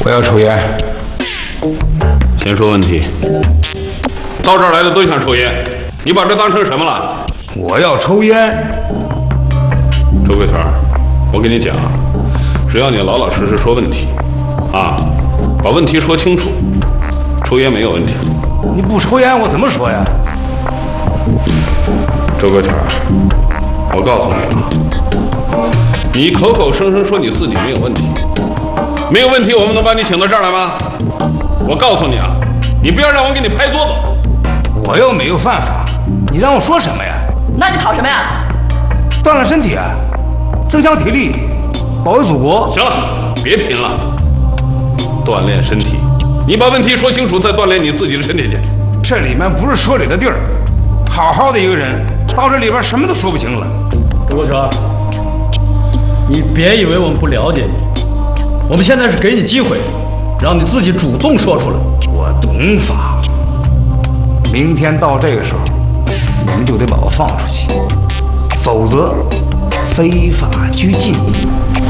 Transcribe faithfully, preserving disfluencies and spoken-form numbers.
我要抽烟。 先说问题。到这儿来的都想抽烟，你把这当成什么了？ 我要抽烟。 周桂全，我跟你讲，只要你老老实实说问题，啊，把问题说清楚，抽烟没有问题。 你不抽烟，我怎么说呀？ 周桂全，我告诉你啊，你口口声声说你自己没有问题，没有问题，我们能把你请到这儿来吗？我告诉你啊，你不要让我给你拍桌子。 我又没有犯法，你让我说什么呀？ 那你跑什么呀？ 锻炼身体啊，增强体力，保卫祖国。 行了，别拼了，锻炼身体。你把问题说清楚，再锻炼你自己的身体去。 这里面不是说理的地儿。好好的一个人，到这里边什么都说不清了。 周国成，你别以为我们不了解你，我们现在是给你机会，让你自己主动说出来。 我懂法。明天到这个时候，你们就得把我放出去，否则非法拘禁。